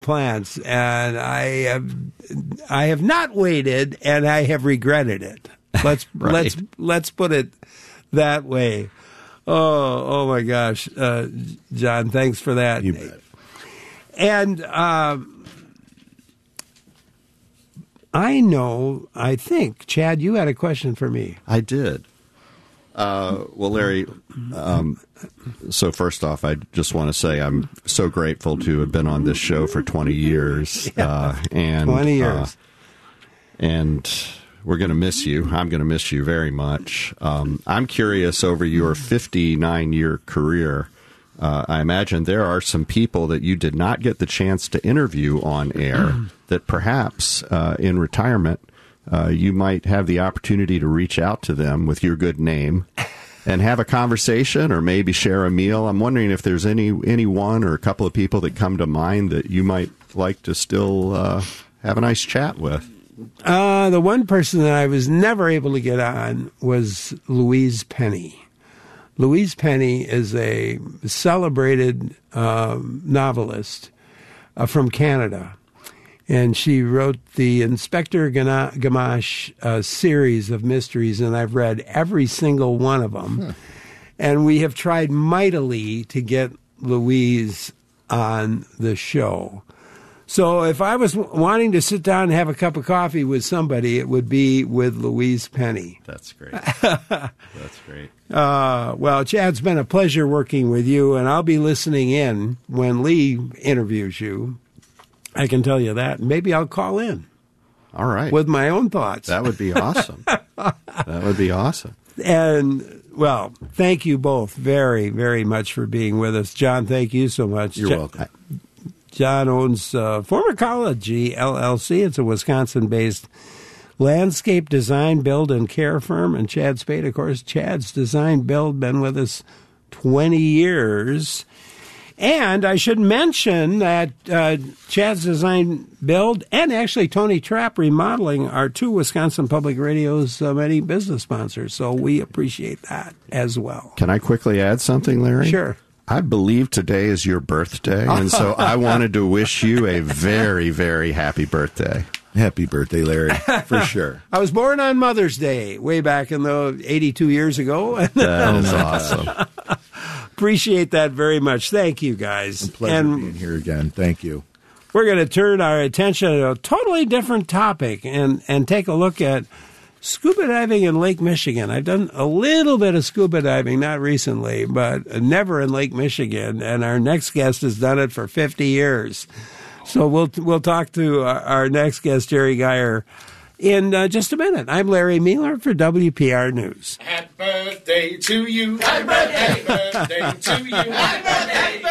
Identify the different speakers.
Speaker 1: plants, and I have not waited, and I have regretted it. Let's put it that way. Oh my gosh, John, thanks for that.
Speaker 2: You bet.
Speaker 1: And I think, Chad, you had a question for me.
Speaker 3: I did. Well, Larry, so first off, I just want to say I'm so grateful to have been on this show for 20 years. And
Speaker 1: 20 years.
Speaker 3: And we're going to miss you. I'm going to miss you very much. I'm curious, over your 59-year career, I imagine there are some people that you did not get the chance to interview on air that perhaps in retirement you might have the opportunity to reach out to them with your good name and have a conversation or maybe share a meal. I'm wondering if there's any one or a couple of people that come to mind that you might like to still have a nice chat with.
Speaker 1: The one person that I was never able to get on was Louise Penny. Louise Penny is a celebrated novelist from Canada. And she wrote the Inspector Gamache series of mysteries, and I've read every single one of them. And we have tried mightily to get Louise on the show. So if I was wanting to sit down and have a cup of coffee with somebody, it would be with Louise Penny.
Speaker 3: That's great. That's great.
Speaker 1: Well, Chad, it's been a pleasure working with you, and I'll be listening in when Lee interviews you. I can tell you that. Maybe I'll call in.
Speaker 3: All right.
Speaker 1: With my own thoughts.
Speaker 3: That would be awesome. That would be awesome.
Speaker 1: And, well, thank you both very, very much for being with us. John, thank you so much.
Speaker 3: You're welcome.
Speaker 1: John owns Formicology LLC. It's a Wisconsin-based landscape design, build, and care firm. And Chad Spade, of course, Chad's Design Build, been with us 20 years. And I should mention that Chad's Design Build and actually Tony Trapp Remodeling are two Wisconsin Public Radio's many business sponsors. So we appreciate that as well.
Speaker 3: Can I quickly add something, Larry?
Speaker 1: Sure.
Speaker 3: I believe today is your birthday, and so I wanted to wish you a very, very happy birthday.
Speaker 2: Happy birthday, Larry, for sure.
Speaker 1: I was born on Mother's Day way back in the 82 years ago.
Speaker 3: That is awesome.
Speaker 1: Appreciate that very much. Thank you, guys.
Speaker 2: A pleasure being here again. Thank you.
Speaker 1: We're going to turn our attention to a totally different topic and take a look at scuba diving in Lake Michigan. I've done a little bit of scuba diving, not recently, but never in Lake Michigan. And our next guest has done it for 50 years. So we'll talk to our next guest, Jerry Geyer, in just a minute. I'm Larry Mueller for WPR News.
Speaker 4: Happy birthday to you. Happy birthday to you. Happy birthday.